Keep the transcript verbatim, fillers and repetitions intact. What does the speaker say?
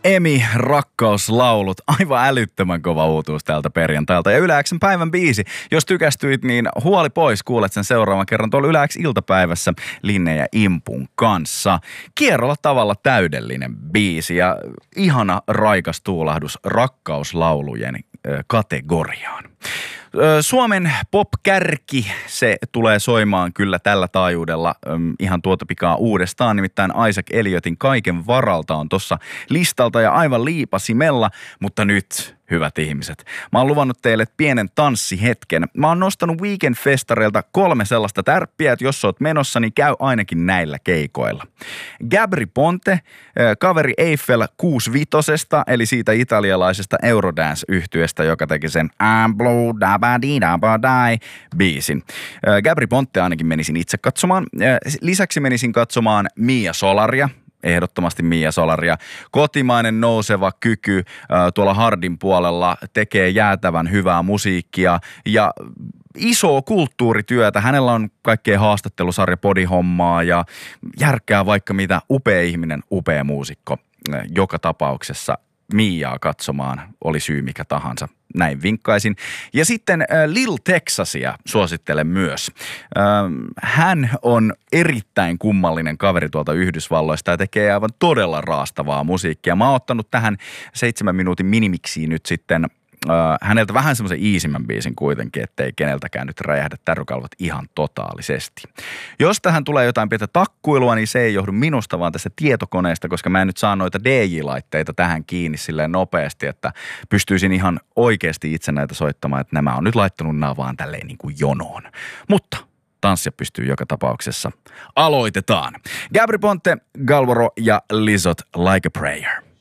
Emi, rakkauslaulut, aivan älyttömän kova uutuus täältä perjantailta. Ja Yle X:n päivän biisi, jos tykästyit, niin huoli pois, kuulet sen seuraavan kerran tuolla Yle X iltapäivässä Linne ja Impun kanssa. Kierrolla tavalla täydellinen biisi ja ihana raikas tuulahdus rakkauslaulujen kategoriaan. Suomen pop-kärki, se tulee soimaan kyllä tällä taajuudella ihan tuota pikaa uudestaan. Nimittäin Isaac Elliotin Kaiken varalta on tuossa listalta ja aivan liipasimella, mutta nyt, hyvät ihmiset, mä oon luvannut teille pienen tanssihetken. Mä oon nostanut Weekend-festareilta kolme sellaista tärppiä, että jos oot menossa, niin käy ainakin näillä keikoilla. Gabry Ponte, kaveri Eiffel kuusikymmentäviisi, eli siitä italialaisesta Eurodance-yhtyeestä, joka teki sen I'm blue, dabadi, dabadai biisin. Gabry Ponte ainakin menisin itse katsomaan. Lisäksi menisin katsomaan Mia Solaria. Ehdottomasti Mia Solaria. Kotimainen nouseva kyky äh, tuolla Hardin puolella tekee jäätävän hyvää musiikkia ja isoa kulttuurityötä. Hänellä on kaikkea haastattelusarja, podihommaa ja järkkää vaikka mitä. Upea ihminen, upea muusikko. Äh, joka tapauksessa Miaa katsomaan, oli syy mikä tahansa. Näin vinkkaisin. Ja sitten äh, Lil Texasia suosittelen myös. Äh, hän on erittäin kummallinen kaveri tuolta Yhdysvalloista ja tekee aivan todella raastavaa musiikkia. Mä oon ottanut tähän seitsemän minuutin minimiksiin nyt sitten äh, häneltä vähän semmoisen iisimmän biisin kuitenkin, ettei keneltäkään nyt räjähdä tärrykalvot ihan totaalisesti. Jos tähän tulee jotain pientä takkuilua, niin se ei johdu minusta, vaan tästä tietokoneesta, koska mä en nyt saa noita D J-laitteita tähän kiinni silleen nopeasti, että pystyisin ihan oikeasti itse näitä soittamaan, että nämä on nyt laittanut nämä vaan tälleen niin kuin jonoon. Mutta tanssia pystyy joka tapauksessa. Aloitetaan. Gabry Ponte, Galvoro ja Lizot, Like a Prayer.